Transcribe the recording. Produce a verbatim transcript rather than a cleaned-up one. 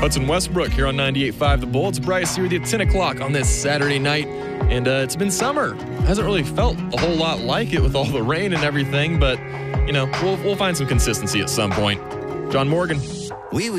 Hudson Westbrook here on ninety-eight point five The Bull. It's Bryce here with you at ten o'clock on this Saturday night. And uh, it's been summer. Hasn't really felt a whole lot like it with all the rain and everything, but, you know, we'll, we'll find some consistency at some point. John Morgan. We